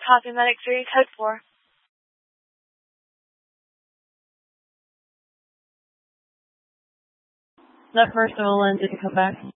Copy Medic 3, code 4. That first ambulance didn't come back.